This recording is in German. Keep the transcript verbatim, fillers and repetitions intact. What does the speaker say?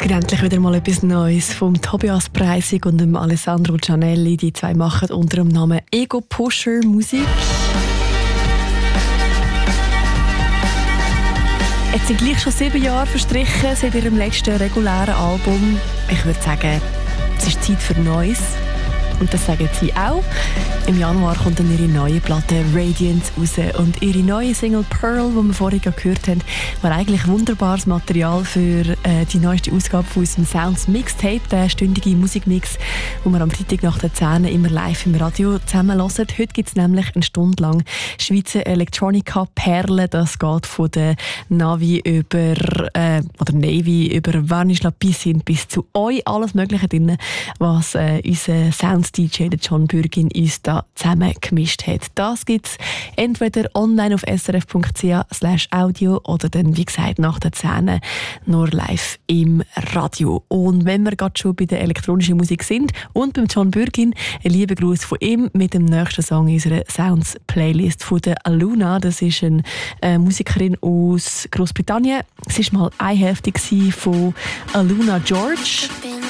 gibt endlich wieder mal etwas Neues vom Tobias Preissig und dem Alessandro Gianelli. Die zwei machen unter dem Namen Ego Pusher Musik. Jetzt sind gleich schon sieben Jahre verstrichen seit ihrem letzten regulären Album. Ich würde sagen, es ist Zeit für Neues. Und das sagen sie auch. Im Januar kommt dann ihre neue Platte Radiance raus. Und ihre neue Single Pearl, die wir vorhin gehört haben, war eigentlich wunderbares Material für äh, die neueste Ausgabe von unserem Sounds Mixtape, der stündige Musikmix, den wir am Freitag nach der zehn immer live im Radio zusammen hören. Heute gibt es nämlich eine Stunde lang Schweizer Electronica-Perlen. Das geht von der Navi über, äh, oder Navy über Vanish La Piscine bis zu euch. Alles Mögliche drin, was äh, unser Sounds D J der John Bürgin uns da zusammen gemischt hat. Das gibt es entweder online auf s r f punkt c h slash audio oder dann, wie gesagt, nach der zehn nur live im Radio. Und wenn wir gerade schon bei der elektronischen Musik sind und beim John Bürgin, ein lieber Gruß von ihm mit dem nächsten Song in unserer Sounds-Playlist von der Aluna. Das ist eine äh, Musikerin aus Großbritannien. Sie war mal eine Hälfte von Aluna George.